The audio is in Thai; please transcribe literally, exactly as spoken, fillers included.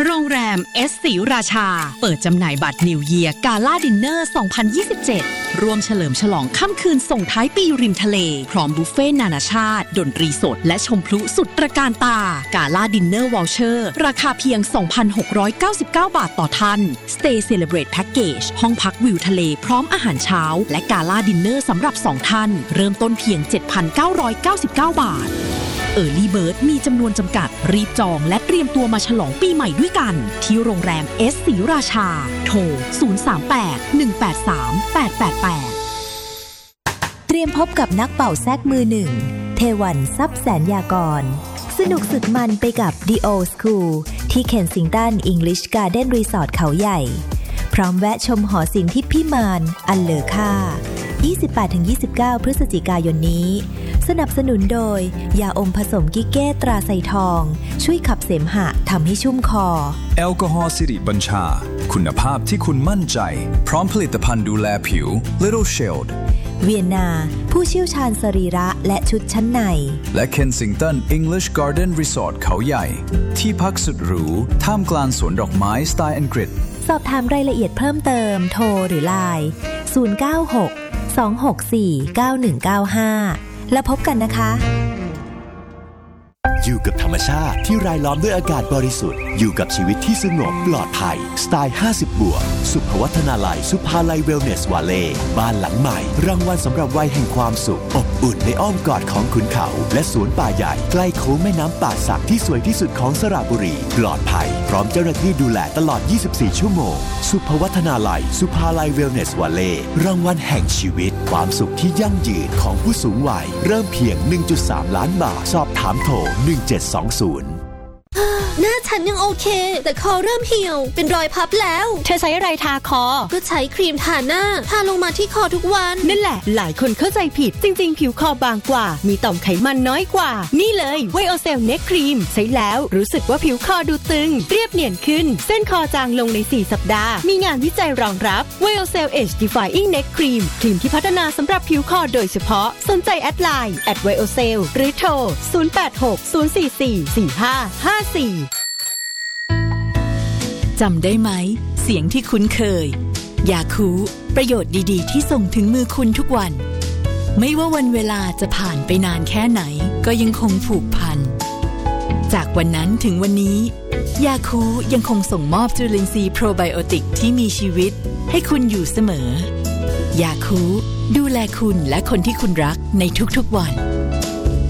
โรงแรมเอสศรีราชาเปิดจำหน่ายบัตรนิวเยียร์กาล่าดินเนอร์ สองพันยี่สิบเจ็ด รวมเฉลิมฉลองค่ำคืนส่งท้ายปีริมทะเลพร้อมบุฟเฟ่ต์นานาชาติดนตรีสดและชมพลุสุดตระการตากาล่าดินเนอร์วอลเชอร์ราคาเพียง สองพันหกร้อยเก้าสิบเก้า บาทต่อท่าน Stay Celebrate Package ห้องพักวิวทะเลพร้อมอาหารเช้าและกาล่าดินเนอร์สำหรับสองท่านเริ่มต้นเพียง เจ็ดพันเก้าร้อยเก้าสิบเก้า บาทEarly Bird มีจำนวนจำกัดรีบจองและเตรียมตัวมาฉลองปีใหม่ด้วยกันที่โรงแรมเอสศรีราชาโทรศูนย์ สาม แปด หนึ่ง แปด สาม แปด แปด แปดเตรียมพบกับนักเป่าแซกมือหนึ่งเทวันทรัพย์แสนยากรสนุกสุดมันไปกับ The Old School ที่เคนซิงตัน English Garden Resort เขาใหญ่พร้อมแวะชมหอศิลป์ที่พิมานอันเลอค่า ยี่สิบแปดถึงยี่สิบเก้า พฤศจิกายนนี้สนับสนุนโดยยาอมผสมกิเก้ตราไซทองช่วยขับเสมหะทำให้ชุ่มคอแอลกอฮอล์สิริบัญชาคุณภาพที่คุณมั่นใจพร้อมผลิตภัณฑ์ดูแลผิว Little Shield เวียนนาผู้เชี่ยวชาญสรีระและชุดชั้นในและ Kensington English Garden Resort เขาใหญ่ที่พักสุดหรูท่ามกลางสวนดอกไม้สไตล์อังกฤษสอบถามรายละเอียดเพิ่มเติมโทรหรือไลน์ศูนย์ เก้า หก สอง หก สี่ เก้า หนึ่ง เก้า ห้าแล้วพบกันนะคะอยู่กับธรรมชาติที่รายล้อมด้วยอากาศบริสุทธิ์อยู่กับชีวิตที่สงบปลอดภัยสไตล์ห้าสิบบวกสุภวัฒนาลัยสุภาลัยเวลเนสวาเล่บ้านหลังใหม่รางวัลสำหรับวัยแห่งความสุขอบอุ่นในอ้อมกอดของขุนเขาและสวนป่าใหญ่ใกล้โค้งแม่น้ำป่าสักที่สวยที่สุดของสระบุรีปลอดภัยพร้อมเจ้าหน้าที่ดูแลตลอดยี่สิบสี่ชั่วโมงสุภวัฒนาลัยสุภาลัยเวลเนสวาเล่รางวัลแห่งชีวิตความสุขที่ยั่งยืนของผู้สูงวัยเริ่มเพียง หนึ่งจุดสาม ล้านบาทสอบถามโทรหนึ่งเจ็ดสองศูนย์หน้าฉันยังโอเคแต่คอเริ่มเหี่ยวเป็นรอยพับแล้วเธอใช้อะไรทาคอก็ใช้ครีมทาหน้าทาลงมาที่คอทุกวันนั่นแหละหลายคนเข้าใจผิดจริงๆผิวคอบางกว่ามีต่อมไขมันน้อยกว่านี่เลยไวโอเซลเน็กครีมใช้แล้วรู้สึกว่าผิวคอดูตึงเรียบเนียนขึ้นเส้นคอจางลงในสี่สัปดาห์มีงานวิจัยรองรับไวโอเซล Age Defying Neck Cream ครีมที่พัฒนาสำหรับผิวคอโดยเฉพาะสนใจแอดไลน์แอดไวโอเซลหรือโทรศูนย์ แปด หก ศูนย์ สี่ สี่ สี่ ห้า ห้า สี่จำได้ไหมเสียงที่คุ้นเคยยาคูประโยชน์ดีๆที่ส่งถึงมือคุณทุกวันไม่ว่าวันเวลาจะผ่านไปนานแค่ไหนก็ยังคงผูกพันจากวันนั้นถึงวันนี้ยาคูยังคงส่งมอบจุลินทรีย์โปรไบโอติกที่มีชีวิตให้คุณอยู่เสมอยาคูดูแลคุณและคนที่คุณรักในทุกๆวัน